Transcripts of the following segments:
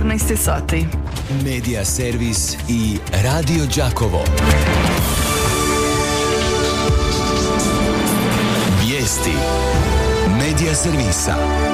14 sati. Medija servis i Radio Đakovo. Vijesti Medija servisa.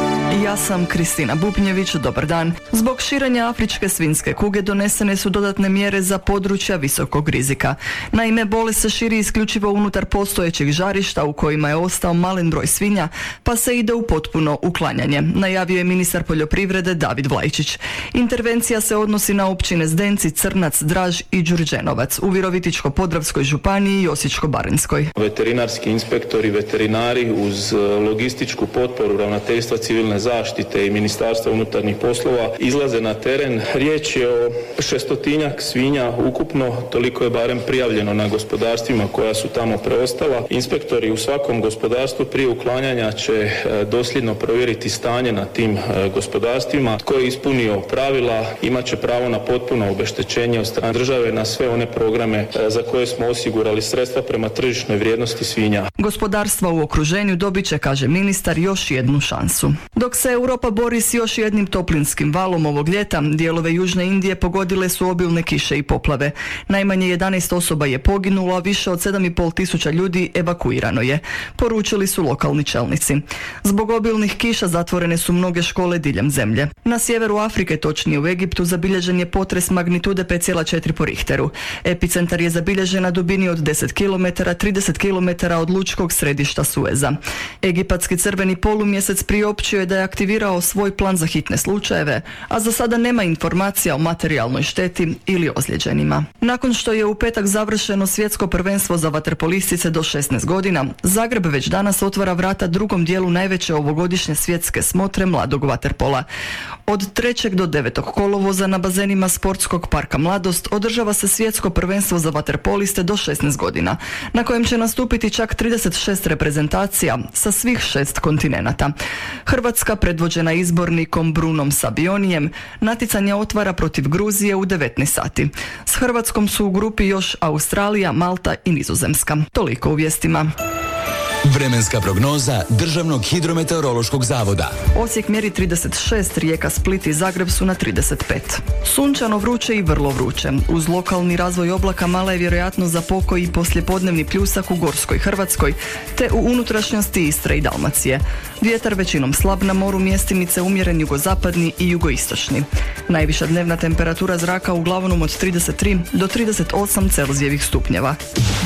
Ja sam Kristina Bubnjević, dobar dan. Zbog širenja afričke svinjske kuge donesene su dodatne mjere za područja visokog rizika. Naime, bolest se širi isključivo unutar postojećih žarišta u kojima je ostao malen broj svinja, pa se ide u potpuno uklanjanje, najavio je ministar poljoprivrede David Vlajčić. Intervencija se odnosi na općine Zdenci, Crnac, Draž i Đurđenovac u Virovitičko-podravskoj županiji i Osječko-baranjskoj. Veterinarski inspektori, veterinari uz logističku potporu Ravnateljstva civilne zaštite i Ministarstva unutarnjih poslova izlaze na teren. Riječ je o 600-tinjak svinja ukupno, toliko je barem prijavljeno na gospodarstvima koja su tamo preostala. Inspektori u svakom gospodarstvu prije uklanjanja će dosljedno provjeriti stanje na tim gospodarstvima. Tko je ispunio pravila imat će pravo na potpuno obeštećenje od strane države na sve one programe za koje smo osigurali sredstva prema tržišnoj vrijednosti svinja. Gospodarstva u okruženju dobit će, kaže ministar, još jednu šansu. Dok se Europa bori s još jednim toplinskim valom ovog ljeta, dijelove Južne Indije pogodile su obilne kiše i poplave. Najmanje 11 osoba je poginulo, a više od 7,5 tisuća ljudi evakuirano je, poručili su lokalni čelnici. Zbog obilnih kiša zatvorene su mnoge škole diljem zemlje. Na sjeveru Afrike, točnije u Egiptu, zabilježen je potres magnitude 5,4 po Richteru. Epicentar je zabilježen na dubini od 10 km, 30 km od lučkog središta Sueza. Egipatski crveni polumjesec priopćio je da je aktivirao svoj plan za hitne slučajeve, a za sada nema informacija o materijalnoj šteti ili ozlijeđenima. Nakon što je u petak završeno svjetsko prvenstvo za vaterpolistice do 16 godina, Zagreb već danas otvara vrata drugom dijelu najveće ovogodišnje svjetske smotre mladog vaterpola. Od 3. do 9. kolovoza na bazenima Sportskog parka Mladost održava se svjetsko prvenstvo za vaterpoliste do 16 godina, na kojem će nastupiti čak 36 reprezentacija sa svih 6 kontinenata. Hrvatska, predvođena izbornikom Brunom Sabionijem, natjecanje otvara protiv Gruzije u 19 sati. S Hrvatskom su u grupi još Australija, Malta i Nizozemska. Toliko u vijestima. Vremenska prognoza Državnog hidrometeorološkog zavoda. Osijek mjeri 36, Rijeka, Split i Zagreb su na 35. Sunčano, vruće i vrlo vruće. Uz lokalni razvoj oblaka mala je vjerojatnost za pokoj i poslijepodnevni pljusak u Gorskoj Hrvatskoj, te u unutrašnjosti Istre i Dalmacije. Vjetar većinom slab, na moru mjestimice umjeren jugozapadni i jugoistočni. Najviša dnevna temperatura zraka uglavnom od 33 do 38 Celzijevih stupnjeva.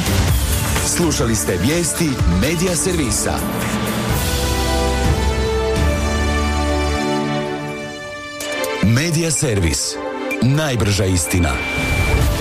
Slušali ste vijesti Medija servisa. Medija servis. Najbrža istina.